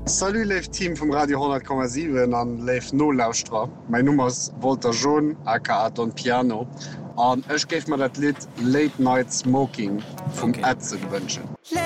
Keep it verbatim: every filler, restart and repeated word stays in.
Salut live Team vom Radio hundert Komma sieben an Live No Laustra. Mein Nummer ist Walter John aka Don Piano an ech geef mir dat Lied Late Night Smoking vom Okay. Äze gewünschen.